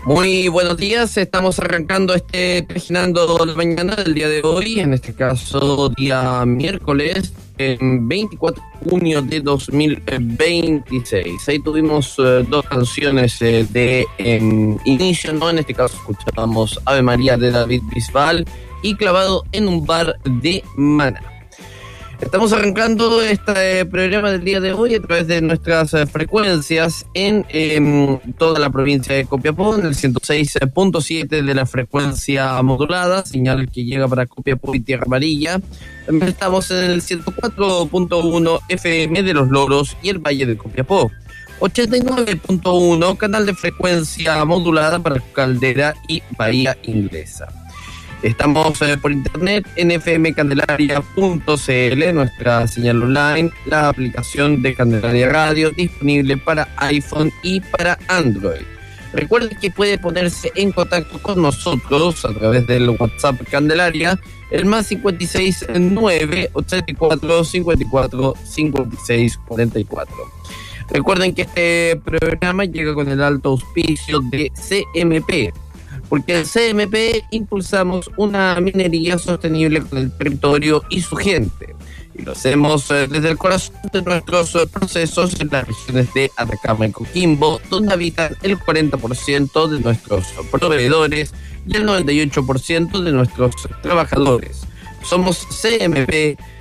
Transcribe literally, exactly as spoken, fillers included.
Muy buenos días, estamos arrancando este Paginando la Mañana del día de hoy, en este caso día miércoles, veinticuatro de junio de dos mil veintiséis. Ahí tuvimos eh, dos canciones eh, de eh, inicio, ¿no? En este caso escuchábamos Ave María de David Bisbal y Clavado en un bar de Maná. Estamos arrancando este programa del día de hoy a través de nuestras eh, frecuencias en eh, toda la provincia de Copiapó, en el ciento seis punto siete de la frecuencia modulada, señal que llega para Copiapó y Tierra Amarilla. También estamos en el ciento cuatro punto uno F M de Los Loros y el Valle de Copiapó. ochenta y nueve punto uno, canal de frecuencia modulada para Caldera y Bahía Inglesa. Estamos eh, por internet en f m candelaria punto c l, nuestra señal online, la aplicación de Candelaria Radio disponible para iPhone y para Android. Recuerden que puede ponerse en contacto con nosotros a través del WhatsApp Candelaria, el más cincuenta y seis nueve ochenta y cuatro cincuenta y cuatro cincuenta y seis cuarenta y cuatro. Recuerden que este programa llega con el alto auspicio de C M P, porque en C M P impulsamos una minería sostenible con el territorio y su gente. Y lo hacemos eh, desde el corazón de nuestros eh, procesos en las regiones de Atacama y Coquimbo, donde habitan el cuarenta por ciento de nuestros proveedores y el noventa y ocho por ciento de nuestros trabajadores. Somos C M P,